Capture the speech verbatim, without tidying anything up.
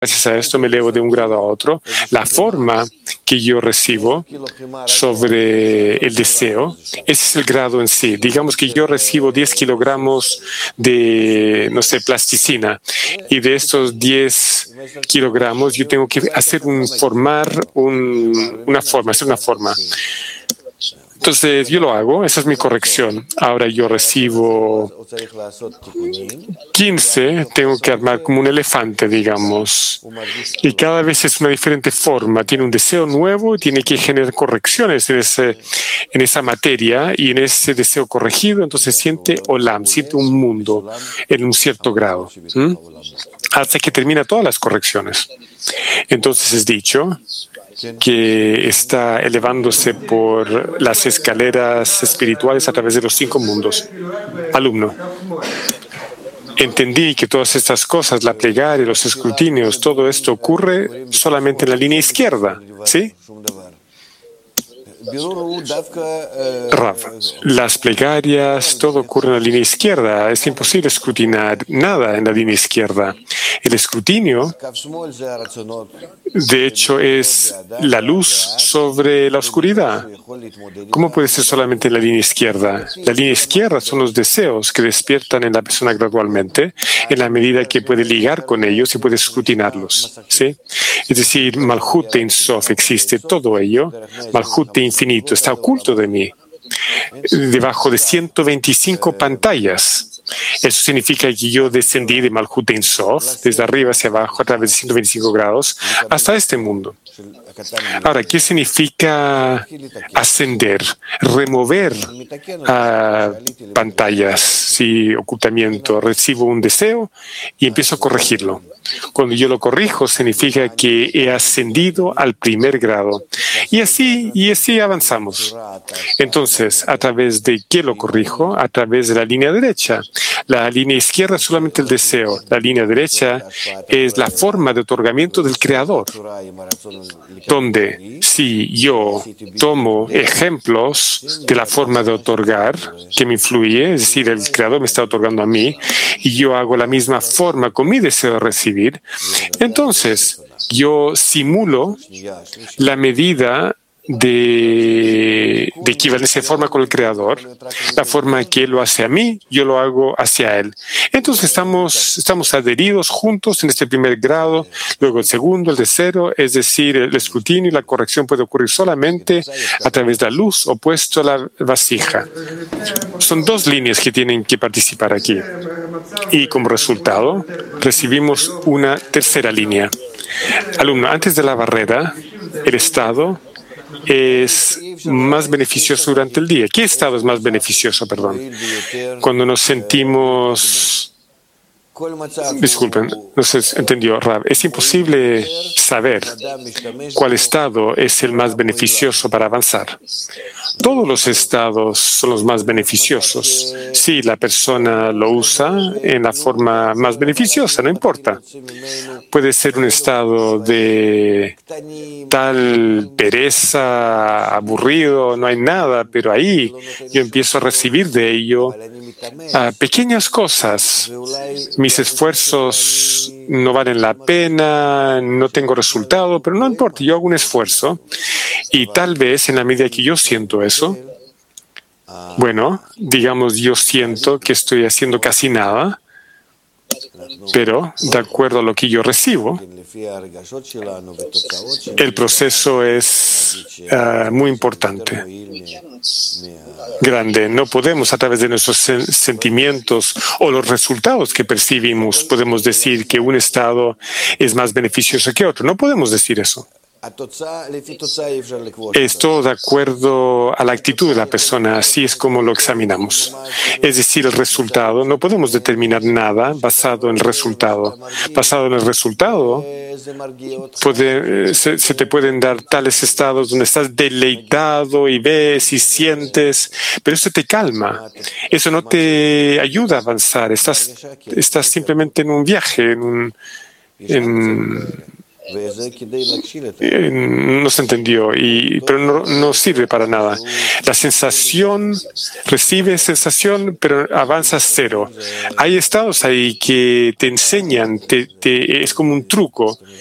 Gracias a esto me elevo de un grado a otro. La forma que yo recibo sobre el deseo, ese es el grado en sí. Digamos que yo recibo diez kilogramos de, no sé, plasticina, y de estos diez kilogramos yo tengo que hacer un, formar un, una forma, hacer una forma. Entonces, yo lo hago, esa es mi corrección. Ahora yo recibo quince, tengo que armar como un elefante, digamos. Y cada vez es una diferente forma. Tiene un deseo nuevo y tiene que generar correcciones en, ese, en esa materia, y en ese deseo corregido, entonces siente olam, siente un mundo en un cierto grado, ¿m? Hasta que termina todas las correcciones. Entonces es dicho que está elevándose por las escaleras espirituales a través de los cinco mundos. Alumno, entendí que todas estas cosas, la plegaria, los escrutinios, todo esto ocurre solamente en la línea izquierda, ¿sí? Rav, las plegarias, todo ocurre en la línea izquierda. Es imposible escrutinar nada en la línea izquierda. El escrutinio, de hecho, es la luz sobre la oscuridad. ¿Cómo puede ser solamente en la línea izquierda? La línea izquierda son los deseos que despiertan en la persona gradualmente, en la medida que puede ligar con ellos y puede escrutinarlos, ¿sí? Es decir, Malhut Ein Sof existe, todo ello. Malhut infinito está oculto de mí, debajo de ciento veinticinco pantallas. Eso significa que yo descendí de Malhut Ein Sof, desde arriba hacia abajo, a través de ciento veinticinco grados, hasta este mundo. Ahora, ¿qué significa ascender? Remover uh, pantallas, sí, ocultamiento. Recibo un deseo y empiezo a corregirlo. Cuando yo lo corrijo, significa que he ascendido al primer grado. Y así, y así avanzamos. Entonces, ¿a través de qué lo corrijo? A través de la línea derecha. La línea izquierda es solamente el deseo. La línea derecha es la forma de otorgamiento del Creador, donde si yo tomo ejemplos de la forma de otorgar que me influye, es decir, el Creador me está otorgando a mí, y yo hago la misma forma con mi deseo de recibir, entonces yo simulo la medida de, de equivalencia de forma con el Creador, la forma que Él lo hace a mí, yo lo hago hacia Él. Entonces estamos, estamos adheridos juntos en este primer grado, luego el segundo, el tercero, es decir, el escrutinio y la corrección puede ocurrir solamente a través de la luz opuesto a la vasija. Son dos líneas que tienen que participar aquí. Y como resultado, recibimos una tercera línea. Alumno, antes de la barrera, el estado es más beneficioso durante el día. ¿Qué estado es más beneficioso, perdón? Cuando nos sentimos... Disculpen, no se entendió, Rab. Es imposible saber cuál estado es el más beneficioso para avanzar. Todos los estados son los más beneficiosos. Si la persona lo usa en la forma más beneficiosa, no importa. Puede ser un estado de tal pereza, aburrido, no hay nada, pero ahí yo empiezo a recibir de ello a pequeñas cosas. Mis esfuerzos no valen la pena, no tengo resultado, pero no importa, yo hago un esfuerzo y tal vez en la medida que yo siento eso, bueno, digamos, yo siento que estoy haciendo casi nada, pero de acuerdo a lo que yo recibo, el proceso es uh, muy importante, grande. No podemos a través de nuestros sen sentimientos o los resultados que percibimos, podemos decir que un estado es más beneficioso que otro. No podemos decir eso. Esto de acuerdo a la actitud de la persona, así es como lo examinamos. Es decir, el resultado, no podemos determinar nada basado en el resultado. Basado en el resultado, puede, se, se te pueden dar tales estados donde estás deleitado y ves y sientes, pero eso te calma. Eso no te ayuda a avanzar. Estás, estás simplemente en un viaje, en un... En, eh, no se entendió, y, pero no, no sirve para nada. La sensación, recibe sensación, pero avanza cero. Hay estados ahí que te enseñan, te, te, es como un truco.